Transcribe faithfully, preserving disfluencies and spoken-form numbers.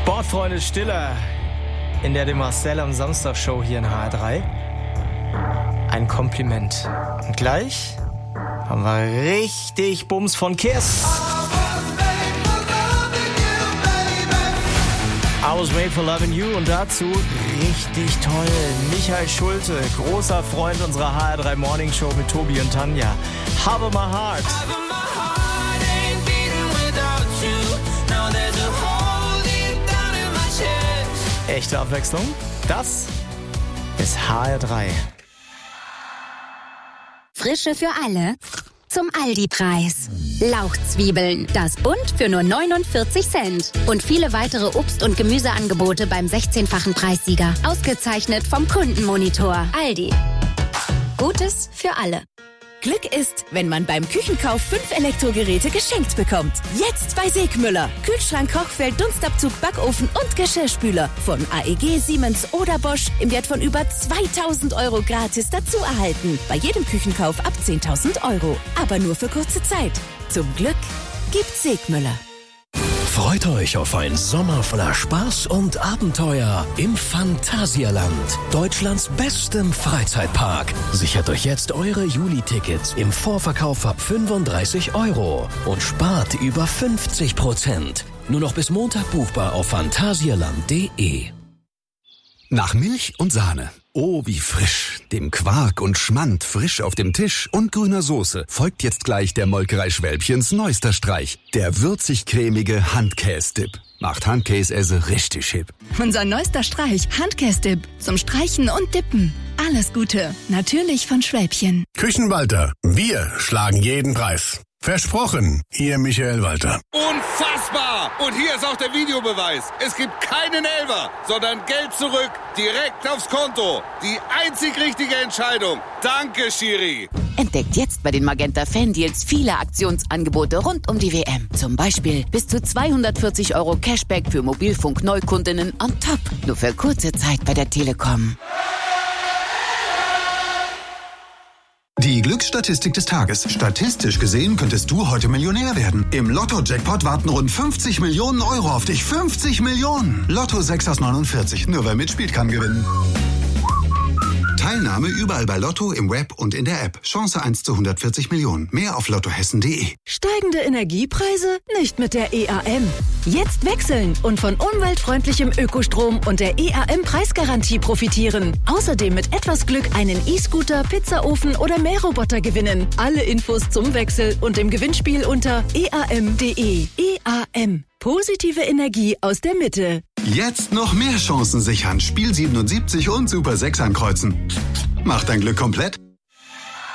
Sportfreunde Stiller in der De Marcel am Samstag-Show hier in H R drei. Ein Kompliment. Und gleich haben wir richtig Bums von Kiss. I was made for loving you und dazu richtig toll. Michael Schulte, großer Freund unserer H R drei Morning Show mit Tobi und Tanja. Have my heart. Echte Abwechslung, das ist H R drei. Frische für alle zum Aldi-Preis. Lauchzwiebeln, das Bund für nur neunundvierzig Cent. Und viele weitere Obst- und Gemüseangebote beim sechzehnfachen Preissieger. Ausgezeichnet vom Kundenmonitor. Aldi. Gutes für alle. Glück ist, wenn man beim Küchenkauf fünf Elektrogeräte geschenkt bekommt. Jetzt bei Segmüller. Kühlschrank, Kochfeld, Dunstabzug, Backofen und Geschirrspüler. Von A E G, Siemens oder Bosch im Wert von über zweitausend Euro gratis dazu erhalten. Bei jedem Küchenkauf ab zehntausend Euro. Aber nur für kurze Zeit. Zum Glück gibt's Segmüller. Freut euch auf einen Sommer voller Spaß und Abenteuer im Phantasialand, Deutschlands bestem Freizeitpark. Sichert euch jetzt eure Juli-Tickets im Vorverkauf ab fünfunddreißig Euro und spart über fünfzig Prozent. Nur noch bis Montag buchbar auf phantasialand punkt de. Nach Milch und Sahne. Oh, wie frisch. Dem Quark und Schmand frisch auf dem Tisch und grüner Soße folgt jetzt gleich der Molkerei Schwälbchens neuester Streich. Der würzig-cremige Handkäse-Dip. Macht Handkäse richtig hip. Unser neuester Streich, Handkäse-Dip. Zum Streichen und Dippen. Alles Gute. Natürlich von Schwälbchen. Küchenwalter. Wir schlagen jeden Preis. Versprochen, Ihr Michael Walter. Unfassbar! Und hier ist auch der Videobeweis. Es gibt keinen Elfer, sondern Geld zurück, direkt aufs Konto. Die einzig richtige Entscheidung. Danke, Schiri. Entdeckt jetzt bei den Magenta Fan-Deals viele Aktionsangebote rund um die W M. Zum Beispiel bis zu zweihundertvierzig Euro Cashback für Mobilfunk-Neukundinnen on top. Nur für kurze Zeit bei der Telekom. Die Glücksstatistik des Tages. Statistisch gesehen könntest du heute Millionär werden. Im Lotto-Jackpot warten rund fünfzig Millionen Euro auf dich. fünfzig Millionen! Lotto sechs aus neunundvierzig. Nur wer mitspielt, kann gewinnen. Teilnahme überall bei Lotto, im Web und in der App. Chance eins zu hundertvierzig Millionen. Mehr auf lottohessen punkt de. Steigende Energiepreise? Nicht mit der E A M. Jetzt wechseln und von umweltfreundlichem Ökostrom und der E A M-Preisgarantie profitieren. Außerdem mit etwas Glück einen E-Scooter, Pizzaofen oder Mähroboter gewinnen. Alle Infos zum Wechsel und im Gewinnspiel unter e a m punkt de. E A M. Positive Energie aus der Mitte. Jetzt noch mehr Chancen sichern. Spiel siebenundsiebzig und Super sechs ankreuzen. Macht dein Glück komplett.